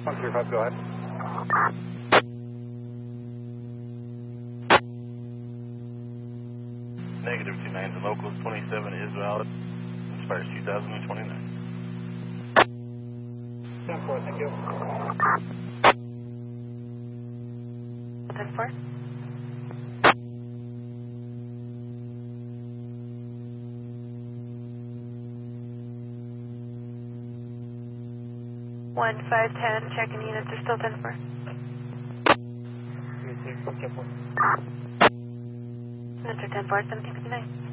135, go ahead. Negative 29, the local 27 is valid. Expires 2029. 10-4, thank you. 10-4. One 510, checking units are still 10-4. 3-6, 4, 10-4. Units are 10-4, 1759.